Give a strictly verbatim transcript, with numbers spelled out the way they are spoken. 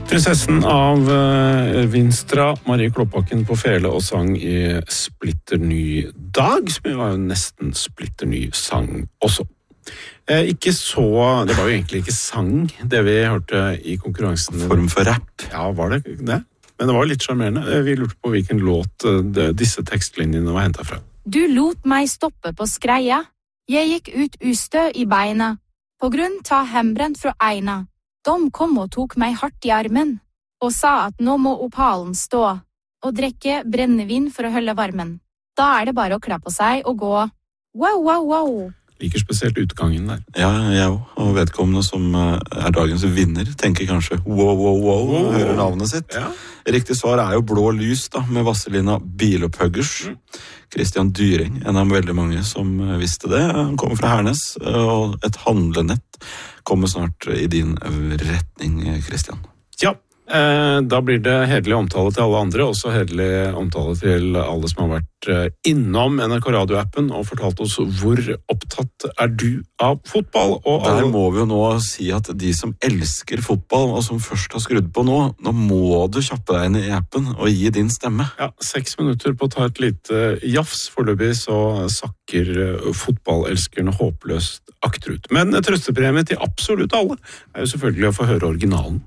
Prinsessen av uh, Vinstra, Marie Kloppakken på fele og sang i Splitter ny dag, som var jo nesten splitter ny sang også. Eh, ikke så, det var jo egentlig ikke sang, det vi hørte i konkurransen. Form for rap. Ja, var det det? Men det var litt charmerende. Vi lurte på hvilken låt det, disse tekstlinjene var hentet fra. Du lot meg stoppe på skreia. Jeg gikk ut ustø i beina. På grunn ta hembrent fra eina. De kom og tok meg hardt i armen, og sa at nå må opalen stå, og drekke brennevin for å holde varmen. Da er det bare å klappe seg og gå. Wow, wow, wow. Liker spesielt utgangen der. Ja, jeg også. Og vedkommende som er dagens vinner, tenker kanskje wow, wow, wow, wow. Hører navnet sitt. Ja. Riktig svar er jo Blå lys, da, med Vasselina Bilopphuggers. Mm. Christian Dyring, en av veldig mange som visste det. Han kommer fra Hernes, og et handlenett kommer snart i din retning, Christian. Ja, eh, da blir det hederlig omtale til alle andre, også hederlig omtale til alle som har vært innom N R K Radio-appen og fortalt oss hvor opptatt er du av fotball. Og der må vi jo nå si at de som elsker fotball, og som først har skrudd på nå, nå må du kjappe deg inn i appen og gi din stemme. Ja, seks minutter på å ta et lite jafs foreløpig, så sakker fotballelskerne håpløst akterut. Men trøstepremie til absolutt alle er jo selvfølgelig å få høre originalen.